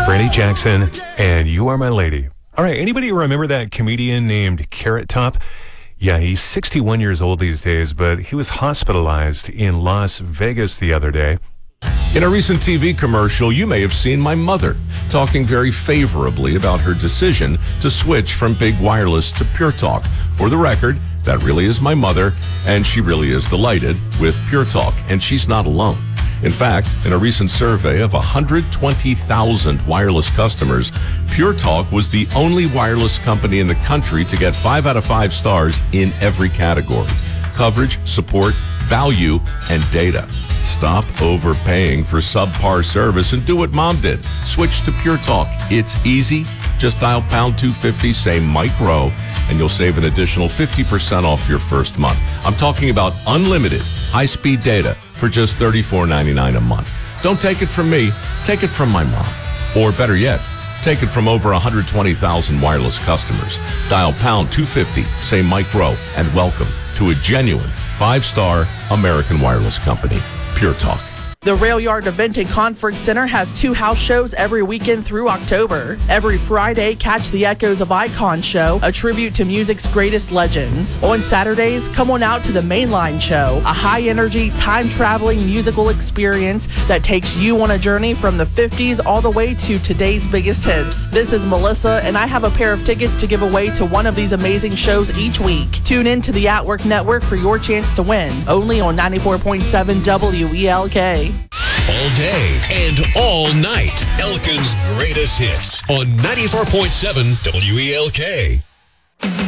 Randy Jackson, and You Are My Lady. All right, anybody remember that comedian named Carrot Top? Yeah, he's 61 years old these days, but he was hospitalized in Las Vegas the other day. In a recent TV commercial, you may have seen my mother talking very favorably about her decision to switch from big wireless to Pure Talk. For the record, that really is my mother, and she really is delighted with Pure Talk, and she's not alone. In fact, in a recent survey of 120,000 wireless customers, Pure Talk was the only wireless company in the country to get 5 out of 5 stars in every category: coverage, support, value, and data. Stop overpaying for subpar service and do what Mom did. Switch to Pure Talk. It's easy. Just dial pound 250, say Mike Rowe, and you'll save an additional 50% off your first month. I'm talking about unlimited high-speed data for just $34.99 a month. Don't take it from me. Take it from my mom. Or better yet, take it from over 120,000 wireless customers. Dial pound 250, say Mike Rowe, and welcome to a genuine 5-star American wireless company, Pure Talk. The Rail Yard Event and Conference Center has 2 house shows every weekend through October. Every Friday, catch the Echoes of Icon show, a tribute to music's greatest legends. On Saturdays, come on out to the Mainline show, a high-energy, time-traveling musical experience that takes you on a journey from the 50s all the way to today's biggest hits. This is Melissa, and I have a pair of tickets to give away to one of these amazing shows each week. Tune in to the At-Work Network for your chance to win, only on 94.7 WELK. All day and all night. Elkin's greatest hits on 94.7 WELK.